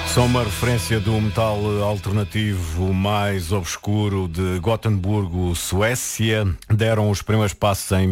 São uma referência do metal alternativo mais obscuro de Gotemburgo, Suécia. Deram os primeiros passos em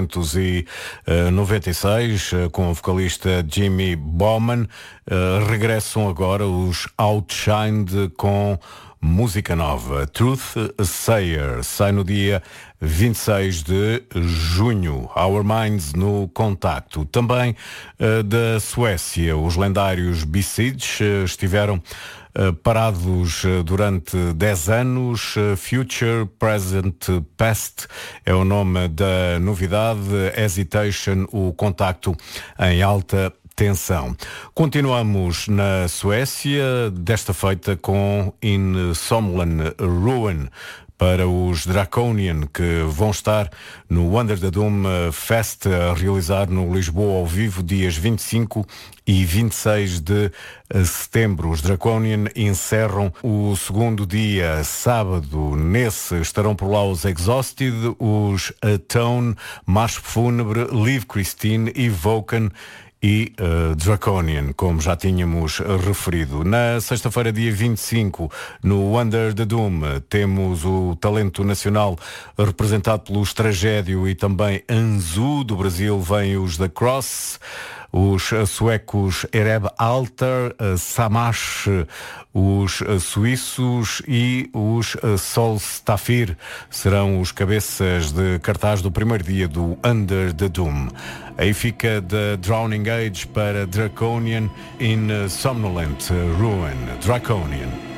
1996 com o vocalista Jimmy Bauman. Regressam agora os Outshined com música nova. Truth Sayer sai no dia 26 de junho. Our Minds no Contacto. Também da Suécia, os lendários Besiege estiveram parados durante 10 anos. Future, Present, Past é o nome da novidade. Hesitation, o contacto em alta tensão. Continuamos na Suécia, desta feita com In Somlan Ruin, para os Draconian, que vão estar no Under the Dome Fest, a realizar no Lisboa ao vivo, dias 25 e 26 de setembro. Os Draconian encerram o segundo dia, sábado. Nesse estarão por lá os Exhausted, os Atone, Marche Fúnebre, Live Christine e Vulcan e Draconian, como já tínhamos referido. Na sexta-feira, dia 25, no Under the Doom, temos o talento nacional representado pelos Tragédio e também Anzu. Do Brasil vêm os The Cross, os suecos Ereb Alter, Samash, os suíços e os Solstafir serão os cabeças de cartaz do primeiro dia do Under the Doom. Aí fica The Drowning Age para Draconian in Somnolent Ruin. Draconian.